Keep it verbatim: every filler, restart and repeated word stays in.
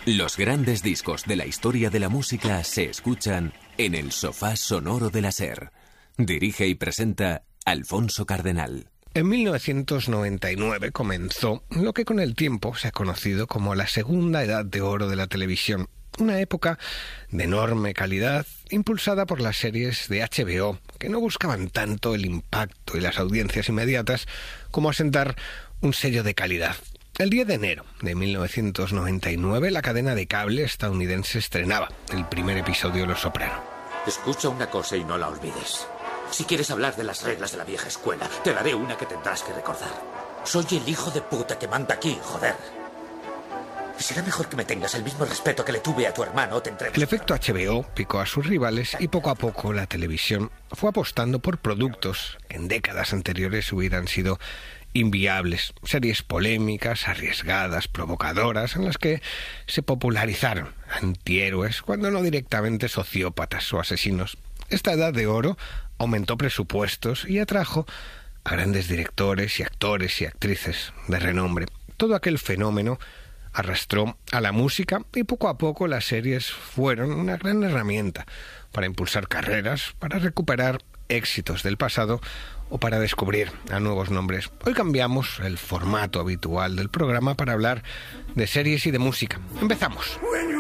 Los grandes discos de la historia de la música se escuchan en el sofá sonoro de la SER. Dirige y presenta Alfonso Cardenal. En mil novecientos noventa y nueve comenzó lo que con el tiempo se ha conocido como la segunda edad de oro de la televisión. Una época de enorme calidad, impulsada por las series de H B O, que no buscaban tanto el impacto y las audiencias inmediatas como asentar un sello de calidad. El diez de enero de mil novecientos noventa y nueve, la cadena de cable estadounidense estrenaba el primer episodio de Los Soprano. Escucha una cosa y no la olvides. Si quieres hablar de las reglas de la vieja escuela, te daré una que tendrás que recordar. Soy el hijo de puta que manda aquí, joder. Y será mejor que me tengas el mismo respeto que le tuve a tu hermano, te entrego. El efecto H B O picó a sus rivales y poco a poco la televisión fue apostando por productos que en décadas anteriores hubieran sido inviables, series polémicas, arriesgadas, provocadoras, en las que se popularizaron antihéroes, cuando no directamente sociópatas o asesinos. Esta edad de oro aumentó presupuestos y atrajo a grandes directores y actores y actrices de renombre. Todo aquel fenómeno arrastró a la música y poco a poco las series fueron una gran herramienta para impulsar carreras, para recuperar éxitos del pasado o para descubrir a nuevos nombres. Hoy cambiamos el formato habitual del programa para hablar de series y de música. Empezamos.